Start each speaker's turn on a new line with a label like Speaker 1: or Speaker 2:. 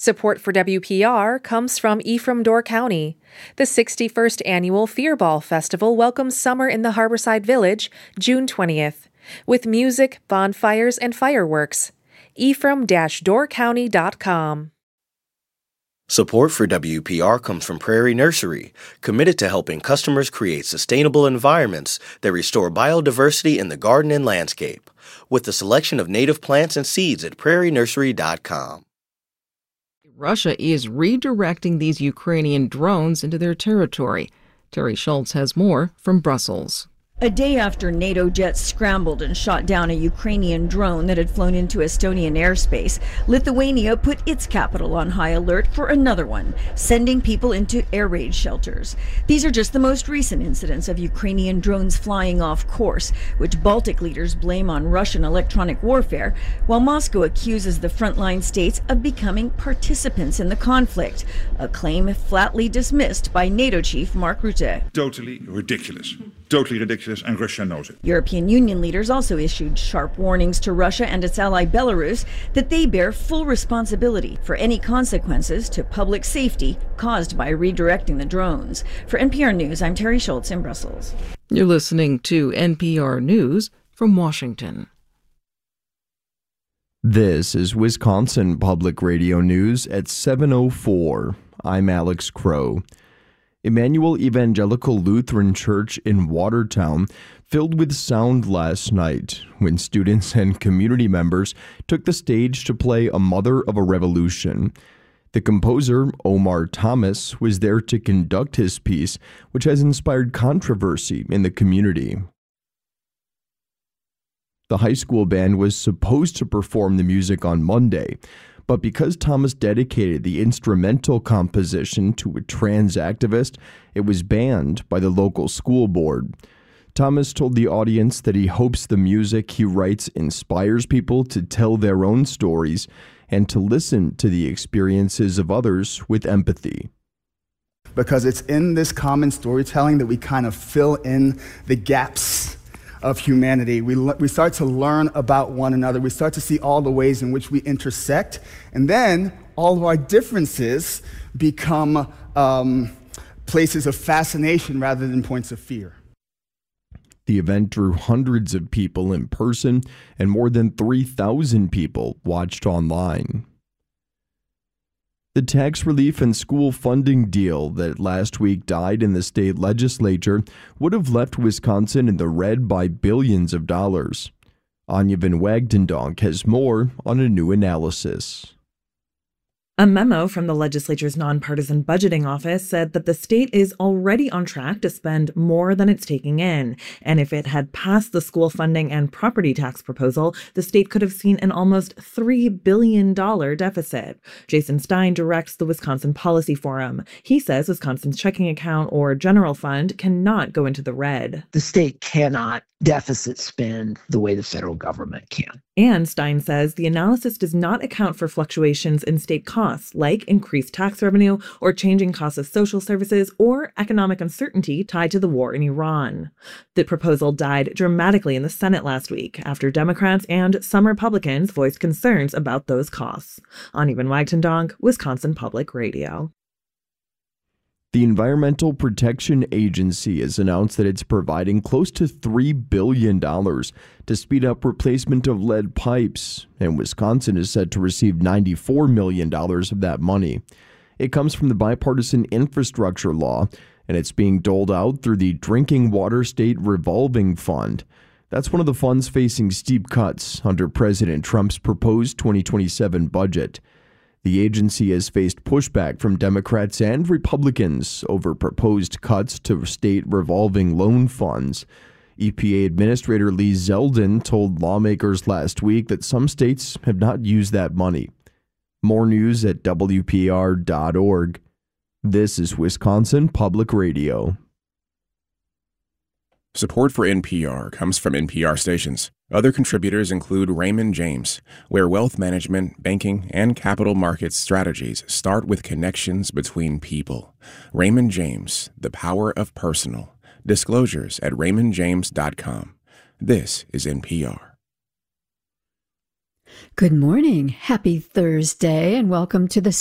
Speaker 1: Support for WPR comes from Ephraim Door County. The 61st Annual Fear Ball Festival welcomes summer in the Harborside Village, June 20th, with music, bonfires, and fireworks. Ephraim-doorcounty.com.
Speaker 2: Support for WPR comes from Prairie Nursery, committed to helping customers create sustainable environments that restore biodiversity in the garden and landscape, with a selection of native plants and seeds at prairienursery.com.
Speaker 3: Russia is redirecting these Ukrainian drones into their territory. Terry Schultz has more from Brussels.
Speaker 4: A day after NATO jets scrambled and shot down a Ukrainian drone that had flown into Estonian airspace, Lithuania put its capital on high alert for another one, sending people into air raid shelters. These are just the most recent incidents of Ukrainian drones flying off course, which Baltic leaders blame on Russian electronic warfare, while Moscow accuses the frontline states of becoming participants in the conflict, a claim flatly dismissed by NATO chief Mark Rutte.
Speaker 5: Totally ridiculous. Totally ridiculous, and Russia knows it.
Speaker 4: European Union leaders also issued sharp warnings to Russia and its ally Belarus that they bear full responsibility for any consequences to public safety caused by redirecting the drones. For NPR News, I'm Terry Schultz in Brussels.
Speaker 3: You're listening to NPR News from Washington.
Speaker 6: This is Wisconsin Public Radio News at 7:04. I'm Alex Crow. Emmanuel Evangelical Lutheran Church in Watertown filled with sound last night when students and community members took the stage to play A Mother of a Revolution. The composer, Omar Thomas, was there to conduct his piece, which has inspired controversy in the community. The high school band was supposed to perform the music on Monday, but because Thomas dedicated the instrumental composition to a trans activist, it was banned by the local school board. Thomas told the audience that he hopes the music he writes inspires people to tell their own stories and to listen to the experiences of others with empathy.
Speaker 7: Because it's in this common storytelling that we kind of fill in the gaps of humanity. We start to learn about one another. We start to see all the ways in which we intersect. And then all of our differences become places of fascination rather than points of fear.
Speaker 6: The event drew hundreds of people in person, and more than 3,000 people watched online. The tax relief and school funding deal that last week died in the state legislature would have left Wisconsin in the red by billions of dollars. Anya Van Wagtendonk has more on a new analysis.
Speaker 8: A memo from the legislature's nonpartisan budgeting office said that the state is already on track to spend more than it's taking in. And if it had passed the school funding and property tax proposal, the state could have seen an almost $3 billion deficit. Jason Stein directs the Wisconsin Policy Forum. He says Wisconsin's checking account or general fund cannot go into the red.
Speaker 9: The state cannot deficit spend the way the federal government can.
Speaker 8: And Stein says the analysis does not account for fluctuations in state costs, like increased tax revenue or changing costs of social services or economic uncertainty tied to the war in Iran. The proposal died dramatically in the Senate last week after Democrats and some Republicans voiced concerns about those costs. Anya Van Wagtendonk, Wisconsin Public Radio.
Speaker 6: The Environmental Protection Agency has announced that it's providing close to $3 billion to speed up replacement of lead pipes, and Wisconsin is set to receive $94 million of that money. It comes from the bipartisan infrastructure law, and it's being doled out through the Drinking Water State Revolving Fund. That's one of the funds facing steep cuts under President Trump's proposed 2027 budget. The agency has faced pushback from Democrats and Republicans over proposed cuts to state revolving loan funds. EPA Administrator Lee Zeldin told lawmakers last week that some states have not used that money. More news at WPR.org. This is Wisconsin Public Radio.
Speaker 10: Support for NPR comes from NPR stations. Other contributors include Raymond James, where wealth management, banking, and capital markets strategies start with connections between people. Raymond James, the power of personal. Disclosures at raymondjames.com. This is NPR.
Speaker 11: Good morning. Happy Thursday, and welcome to the